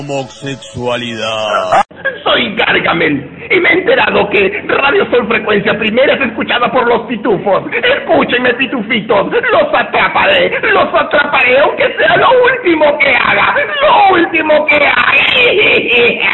homosexualidad. Soy Gargamel y me he enterado que Radio Sol Frecuencia Primera es escuchada por los pitufos. Escúchenme, pitufitos, los atraparé aunque sea lo último que haga, lo último que haga.